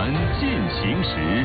闻进行时。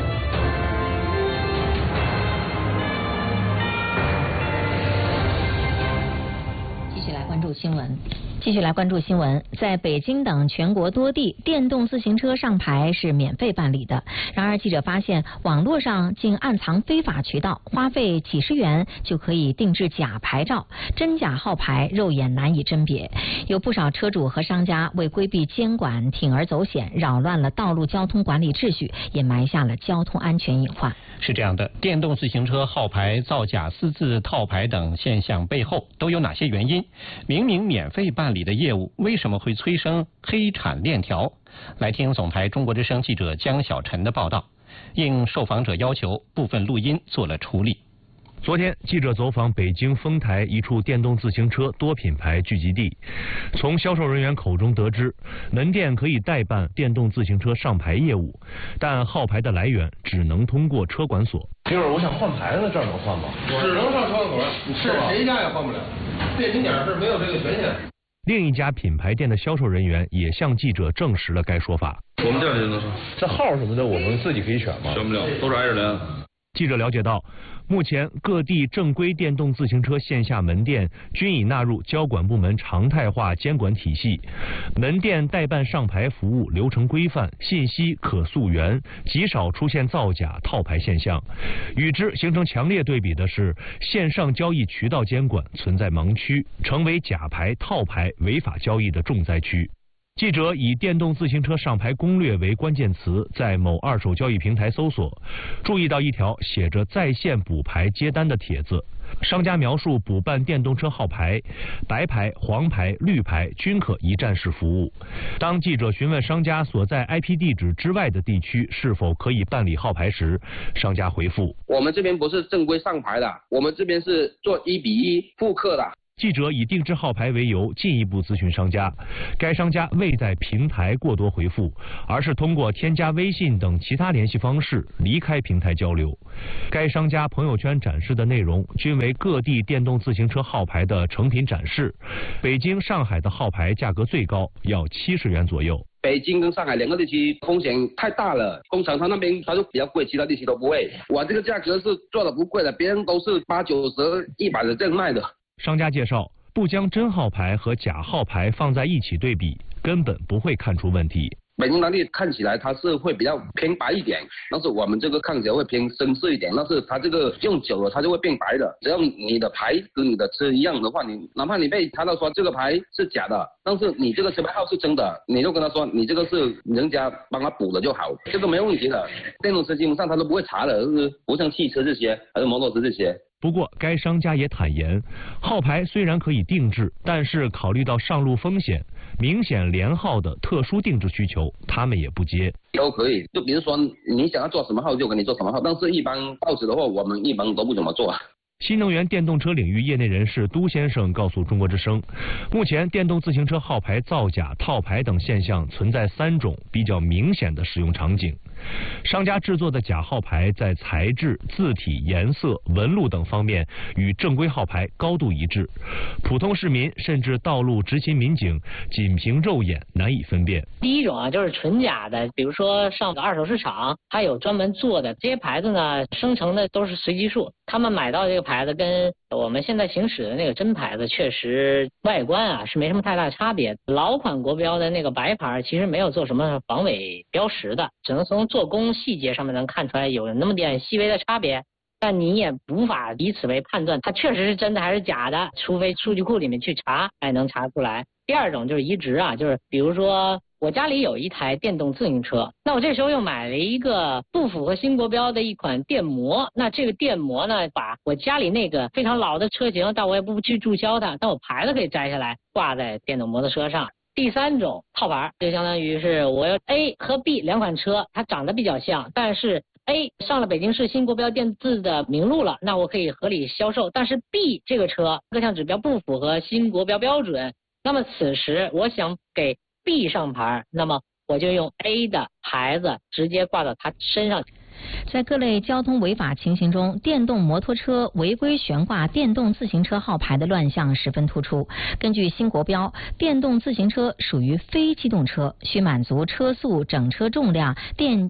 继续来关注新闻。在北京等全国多地，电动自行车上牌是免费办理的。然而，记者发现网络上竟暗藏非法渠道，花费几十元就可以定制假牌照，真假号牌肉眼难以甄别。有不少车主和商家为规避监管，铤而走险，扰乱了道路交通管理秩序，也埋下了交通安全隐患。 是这样的，电动自行车号牌造假、私自套牌等现象背后都有哪些原因？明明免费办理的业务，为什么会催生黑产链条？来听总台中国之声记者江小晨的报道。应受访者要求，部分录音做了处理。 昨天，记者走访北京丰台一处电动自行车多品牌聚集地，从销售人员口中得知，门店可以代办电动自行车上牌业务，但号牌的来源只能通过车管所。 一会儿我想换牌子，这儿能换吗？ 只能上车管所，是谁家也换不了。电瓶点是没有这个权限。 另一家品牌店的销售人员也向记者证实了该说法。 我们店里就能上。 这号什么的我们自己可以选吗？ 选不了，都是挨着连。 记者了解到，目前各地正规电动自行车线下门店均已纳入交管部门常态化监管体系，门店代办上牌服务流程规范，信息可溯源，极少出现造假套牌现象。与之形成强烈对比的是，线上交易渠道监管存在盲区，成为假牌套牌违法交易的重灾区。记者以电动自行车上牌攻略为关键词，在某二手交易平台搜索，注意到一条写着在线补牌接单的帖子。商家描述补办电动车号牌，白牌、黄牌、绿牌均可一站式服务。当记者询问商家所在 IP 地址之外的地区是否可以办理号牌时，商家回复： 我们这边不是正规上牌的，我们这边是做1:1复刻的。 记者以定制号牌为由进一步咨询商家，该商家未在平台过多回复，而是通过添加微信等其他联系方式离开平台交流。该商家朋友圈展示的内容均为各地电动自行车号牌的成品展示，北京、上海的号牌价格最高，要70元左右。 北京跟上海两个地区风险太大了，工厂它那边它就比较贵，其他地区都不会。我这个价格是做的不贵的，别人都是80、90、100的这样卖的。 商家介绍，不将真号牌和假号牌放在一起对比，根本不会看出问题。 北京当地看起来它是会比较偏白一点，但是我们这个看起来会偏深色一点，但是它这个用久了它就会变白的。只要你的牌跟你的车一样的话，你哪怕你被查到说这个牌是假的，但是你这个车牌号是真的，你就跟他说你这个是人家帮他补的就好，这个没问题的。电动车基本上他都不会查的，就是不像汽车这些还是摩托车这些。 不过，该商家也坦言，号牌虽然可以定制，但是考虑到上路风险，明显连号的特殊定制需求，他们也不接。 都可以，就比如说你想要做什么号就给你做什么号，但是一般报纸的话，我们一般都不怎么做。 新能源电动车领域业内人士都先生告诉中国之声，目前电动自行车号牌造假、套牌等现象存在3种比较明显的使用场景。商家制作的假号牌在材质、字体、颜色、纹路等方面与正规号牌高度一致，普通市民甚至道路执勤民警仅凭肉眼难以分辨。 第一种啊，就是纯假的，比如说上二手市场，它有专门做的这些牌子呢，生成的都是随机数，他们买到这个牌子跟我们现在行驶的那个真牌子确实外观啊是没什么太大差别。老款国标的那个白牌其实没有做什么防伪标识的，只能从做工细节上面能看出来有那么点细微的差别，但你也无法以此为判断它确实是真的还是假的，除非数据库里面去查才能查出来。第二种就是移植啊，就是比如说我家里有一台电动自行车，那我这时候又买了一个不符合新国标的一款电摩，那这个电摩呢，把我家里那个非常老的车型，但我也不去注销它，但我牌子可以摘下来挂在电动摩托车上。第3种套牌，就相当于是我有 A 和 B 2款车，它长得比较像，但是 A 上了北京市新国标电字的名录了，那我可以合理销售，但是 B 这个车各项指标不符合新国标标准，那么此时我想给 B 上牌，那么我就用 A 的牌子直接挂到他身上。 在各类交通违法情形中，电动摩托车违规悬挂电动自行车号牌的乱象十分突出。根据新国标，电动自行车属于非机动车，需满足车速、整车重量、电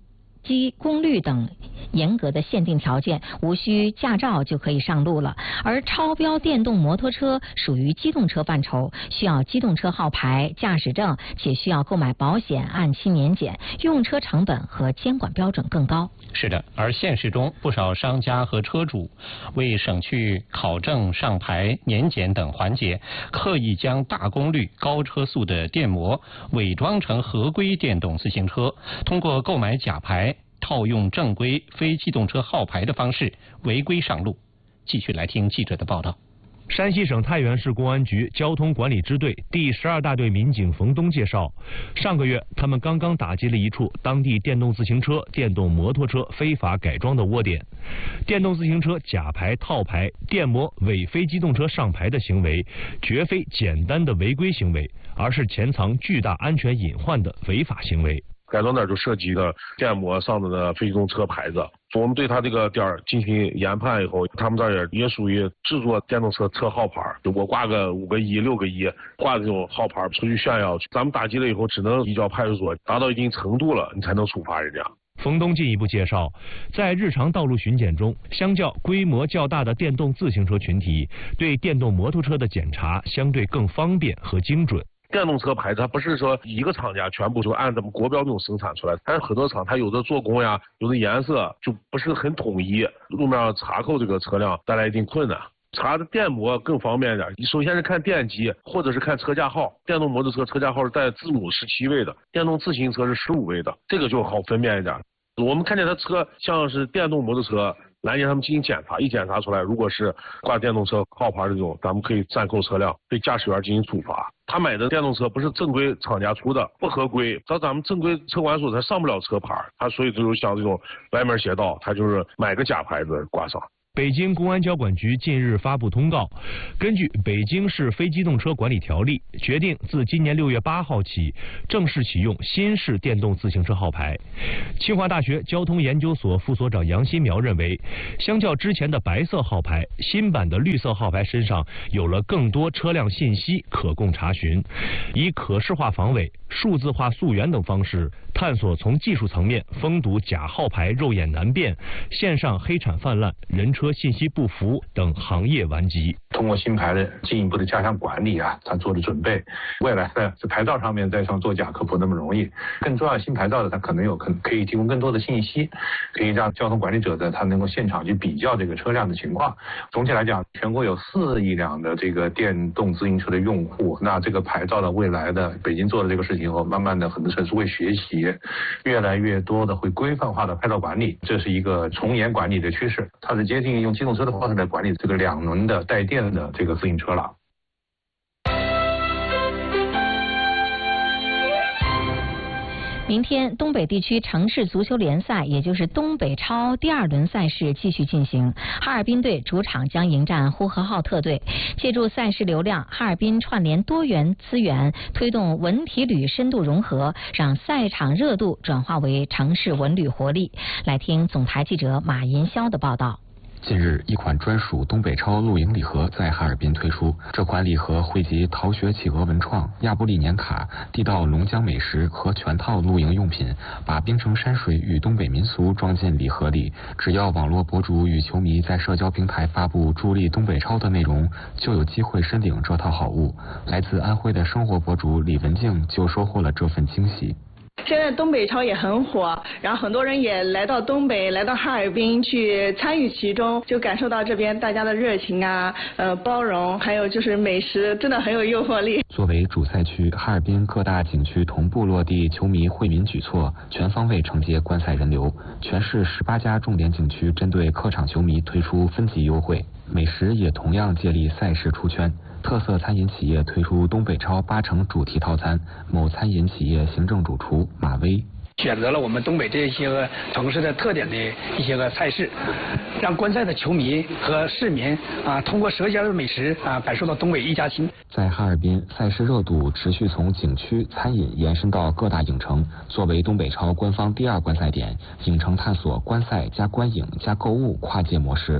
机功率等严格的限定条件，无需驾照就可以上路了。而超标电动摩托车属于机动车范畴，需要机动车号牌、驾驶证，且需要购买保险，按期年检，用车成本和监管标准更高。 是的，而现实中不少商家和车主为省去考证、上牌、年检等环节，刻意将大功率、高车速的电摩伪装成合规电动自行车，通过购买假牌、套用正规非机动车号牌的方式违规上路。继续来听记者的报道。 山西省太原市公安局交通管理支队第12大队民警冯东介绍，上个月他们刚刚打击了一处当地电动自行车、电动摩托车非法改装的窝点。电动自行车假牌、套牌、电摩伪非机动车上牌的行为，绝非简单的违规行为，而是潜藏巨大安全隐患的违法行为。 改装点就涉及的电摩上的非机动车牌子，我们对他这个点进行研判以后，他们这儿也属于制作电动车车号牌，就我挂个5个1、6个1，挂这种号牌出去炫耀，咱们打击了以后，只能移交派出所，达到一定程度了，你才能处罚人家。 冯东进一步介绍，在日常道路巡检中，相较规模较大的电动自行车群体，对电动摩托车的检查相对更方便和精准。 电动车牌它不是说一个厂家全部就按咱们国标那种生产出来，但是很多厂它有的做工呀，有的颜色就不是很统一，路面查扣这个车辆带来一定困难。查的电摩更方便一点，首先是看电机或者是看车架号，电动摩托车车架号是带字母17位的，电动自行车是15位的，这个就好分辨一点。我们看见他车像是电动摩托车，拦截他们进行检查，一检查出来，如果是挂电动车号牌这种，咱们可以暂扣车辆，对驾驶员进行处罚。他买的电动车不是正规厂家出的，不合规，到咱们正规车管所他上不了车牌，他所以就是像这种歪门邪道，他就是买个假牌子挂上。 北京公安交管局近日发布通告，根据《北京市非机动车管理条例》，决定自今年6月8号起正式启用新式电动自行车号牌。清华大学交通研究所副所长杨新苗认为，相较之前的白色号牌，新版的绿色号牌身上有了更多车辆信息可供查询，以可视化防伪、数字化溯源等方式，探索从技术层面封堵假号牌肉眼难辨、线上黑产泛滥、人车信息不符等行业顽疾。 通过新牌的进一步的加强管理啊，它做的准备，未来在牌照上面再上做假可不那么容易。更重要，新牌照的它可能可以提供更多的信息，可以让交通管理者他能够现场去比较这个车辆的情况。总体来讲，全国有4亿辆的这个电动自行车的用户，那这个牌照的未来的北京做的这个事情后，慢慢的很多城市会学习，越来越多的会规范化的牌照管理，这是一个从严管理的趋势。它是接近用机动车的方式来管理这个2轮的带电的这个自行车了。 明天，东北地区城市足球联赛，也就是东北超第2轮赛事继续进行。哈尔滨队主场将迎战呼和浩特队。借助赛事流量，哈尔滨串联多元资源，推动文体旅深度融合，让赛场热度转化为城市文旅活力。来听总台记者马银霄的报道。 近日，一款专属东北超露营礼盒在哈尔滨推出。这款礼盒汇集逃学企鹅文创、亚布力年卡、地道龙江美食和全套露营用品，把冰城山水与东北民俗装进礼盒里。只要网络博主与球迷在社交平台发布助力东北超的内容，就有机会申领这套好物。来自安徽的生活博主李文静就收获了这份惊喜。 现在东北超也很火，然后很多人也来到东北，来到哈尔滨去参与其中，就感受到这边大家的热情啊，包容，还有就是美食，真的很有诱惑力。 作为主赛区，哈尔滨各大景区同步落地球迷惠民举措，全方位承接观赛人流。全市18家重点景区针对客场球迷推出分级优惠，美食也同样借力赛事出圈。特色餐饮企业推出东北超80%主题套餐，某餐饮企业行政主厨马威选择了我们东北这些个城市的特点的一些个菜式，让观赛的球迷和市民通过舌尖的美食感受到东北一家亲。 在哈尔滨，赛事热度持续从景区、餐饮延伸到各大影城。作为东北超官方第2观赛点，影城探索观赛加观影加购物跨界模式。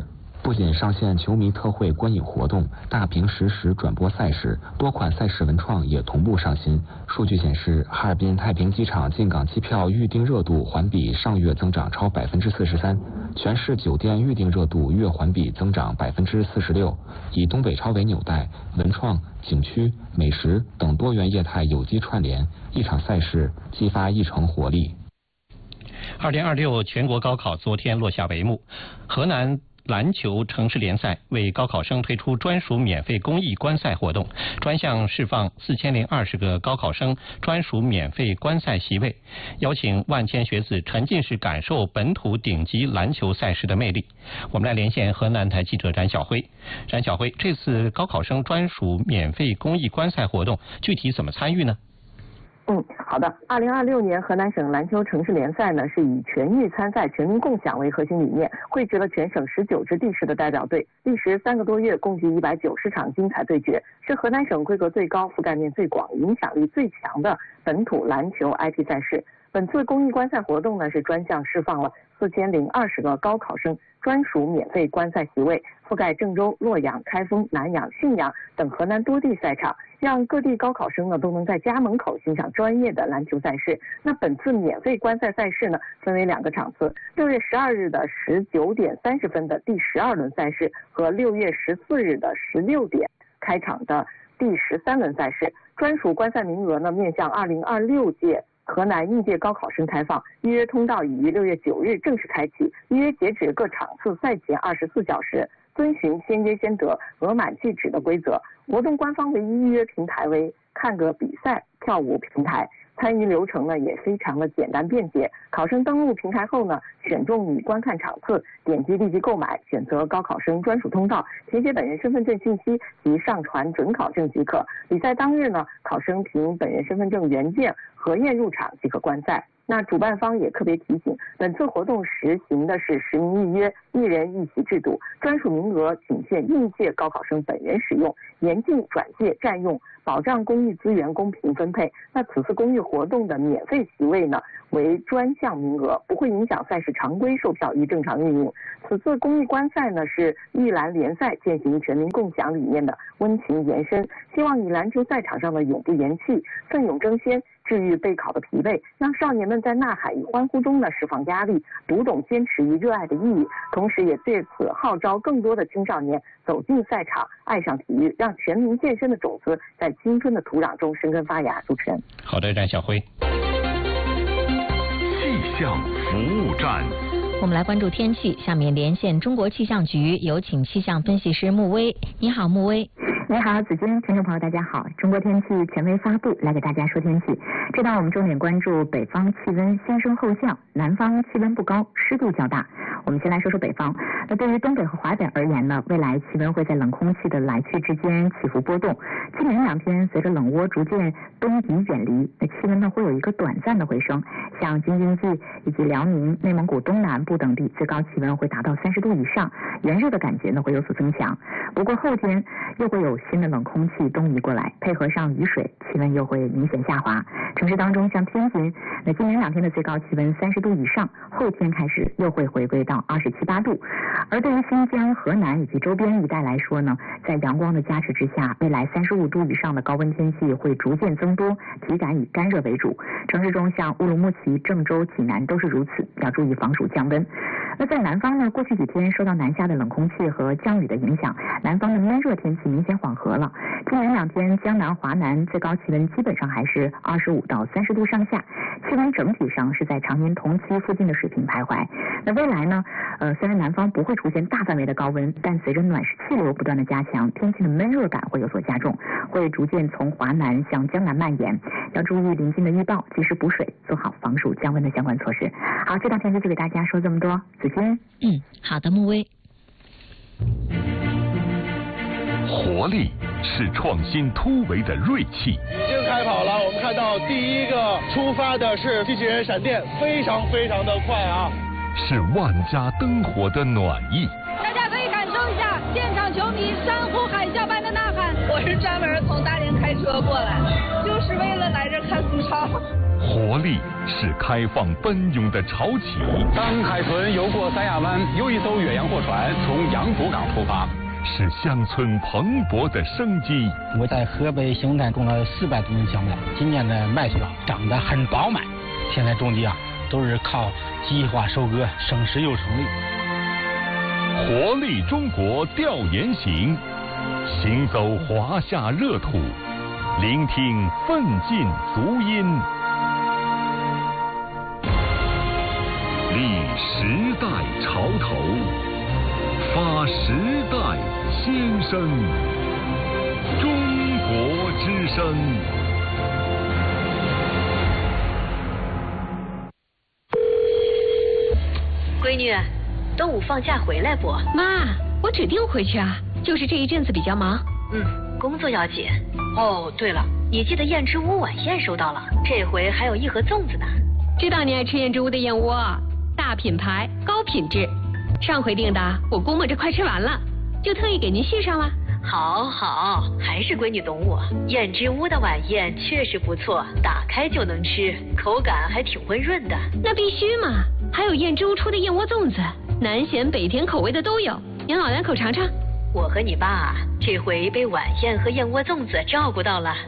不仅上线球迷特惠观影活动，大屏实时转播赛事，多款赛事文创也同步上新。数据显示，哈尔滨太平机场进港机票预订热度环比上月增长超43%，全市酒店预订热度月环比增长46%。以东北超为纽带，文创、景区、美食等多元业态有机串联，一场赛事激发一城活力。 2026全国高考昨天落下帷幕，河南篮球城市联赛为高考生推出专属免费公益观赛活动，专项释放4020个高考生专属免费观赛席位，邀请万千学子沉浸式感受本土顶级篮球赛事的魅力。我们来连线河南台记者冉晓辉。冉晓辉，这次高考生专属免费公益观赛活动具体怎么参与呢？ 好的。2026年河南省篮球城市联赛呢，是以全域参赛、全民共享为核心理念，汇聚了全省19支地市的代表队，历时3个多月，共计190场精彩对决，是河南省规格最高、覆盖面最广、影响力最强的本土篮球 IP 赛事。本次公益观赛活动呢，是专项释放了4020个高考生专属免费观赛席位，覆盖郑州、洛阳、开封、南阳、信阳等河南多地赛场，让各地高考生呢都能在家门口欣赏专业的篮球赛事。那本次免费观赛赛事呢，分为2个场次，6月12日的19点30分的第12轮赛事和6月14日的16点开场的第13轮赛事。专属观赛名额呢，面向2026届河南应届高考生开放，预约通道已于6月9日正式开启，预约截止各场次赛前24小时，遵循先约先得、额满即止的规则。活动官方唯一预约平台为看个比赛跳舞平台，参与流程呢也非常的简单便捷。考生登录平台后呢，选中你观看场次，点击立即购买，选择高考生专属通道，填写本人身份证信息及上传准考证即可。比赛当日呢，考生凭本人身份证原件核验入场即可观赛。那主办方也特别提醒，本次活动实行的是实名预约、1人1席制度，专属名额仅限应届高考生本人使用，严禁转借占用，保障公益资源公平分配。那此次公益活动的免费席位呢，为专项名额，不会影响赛事常规售票与正常运营。此次公益观赛呢，是玉篮联赛践行全民共享理念的温情延伸，希望以篮球赛场上的永不言弃、奋勇争先，治愈备考的疲惫，让少年们在呐喊与欢呼中呢释放压力，读懂坚持与热爱的意义。同时也借此号召更多的青少年走进赛场，爱上体育，让全民健身的种子在青春的土壤中生根发芽。主持人， 好的，冉晓辉。 气象服务站。 我们来关注天气，下面连线中国气象局，有请气象分析师穆威。你好，穆威。 你好，子君，听众朋友大家好。中国天气权威发布，来给大家说天气。这段我们重点关注北方气温先升后降，南方气温不高，湿度较大。我们先来说说北方。那对于东北和华北而言呢，未来气温会在冷空气的来去之间起伏波动。今明2天随着冷涡逐渐东移远离，那气温呢会有一个短暂的回升。像京津冀以及辽宁、内蒙古东南部等地，最高气温会达到30度以上，炎热的感觉呢会有所增强。不过后天又会有新的冷空气东移过来，配合上雨水，气温又会明显下滑。城市当中像天津，那今明2天的最高气温30度以上，后天开始又会回归到27、8度。而对于新疆、河南以及周边一带来说呢，在阳光的加持之下，未来35度以上的高温天气会逐渐增多，体感以干热为主。城市中像乌鲁木齐、郑州、济南都是如此，要注意防暑降温。那在南方呢，过去几天受到南下的冷空气和降雨的影响，南方的闷热天气明显缓和了。今明2天，江南、华南最高气温基本上还是25到30度上下，气温整体上是在常年同期附近的水平徘徊。那未来呢，虽然南方不会出现大范围的高温，但随着暖湿气流不断的加强，天气的闷热感会有所加重，会逐渐从华南向江南蔓延。要注意临近的预报，及时补水，做好防暑降温的相关措施。好，这道天气就给大家说这么多。子君， 好的，穆威。 活力是创新突围的锐气。 已经开跑了，我们看到第一个出发的是机器人闪电，非常的快啊！ 是万家灯火的暖意。 大家可以感受一下现场球迷山呼海啸般的呐喊。我是专门从大连开车过来，就是为了来这看苏超。 活力是开放奔涌的潮起。 当海豚游过三亚湾，有一艘远洋货船从洋浦港出发， 是乡村蓬勃的生机。 我在河北邢台种了400多亩小麦，今年的麦穗长得很饱满。现在种地都是靠机械化收割，省时又省力。 活力中国调研行，行走华夏热土，聆听奋进足音，立时代潮头，发时代先声。中国之声。 闺女，端午放假回来不？ 妈，我指定回去啊，就是这一阵子比较忙。 工作要紧。哦，对了，你记得燕之屋晚宴收到了，这回还有1盒粽子呢。 知道你爱吃燕之屋的燕窝，大品牌，高品质。上回订的，我估摸着快吃完了，就特意给您续上了。 好，还是闺女懂我。燕之屋的晚宴确实不错，打开就能吃，口感还挺温润的。 那必须嘛，还有燕之屋出的燕窝粽子，南咸北甜口味的都有，您老两口尝尝。 我和你爸这回被晚宴和燕窝粽子照顾到了。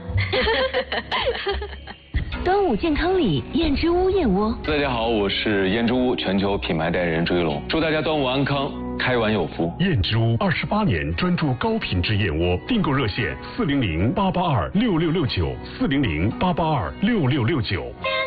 端午健康礼，燕之屋燕窝。 大家好，我是燕之屋全球品牌代言人朱一龙，祝大家端午安康，开碗有福。 燕之屋28年专注高品质燕窝，订购热线400-882-6669，400-882-6669。